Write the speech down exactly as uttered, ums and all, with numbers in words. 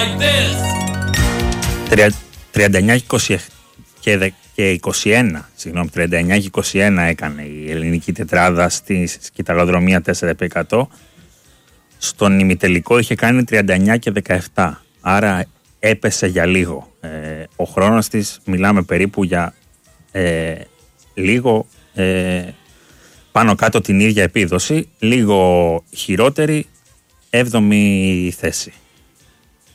τριάντα εννιά και είκοσι ένα, συγγνώμη, τριάντα εννιά και είκοσι ένα έκανε η ελληνική τετράδα στη σκυταλοδρομία τέσσερα επί εκατό. Στον ημιτελικό είχε κάνει τριάντα εννιά και δεκαεπτά, άρα έπεσε για λίγο. Ε, ο χρόνος της, μιλάμε περίπου για ε, λίγο ε, πάνω κάτω την ίδια επίδοση, λίγο χειρότερη, έβδομη θέση.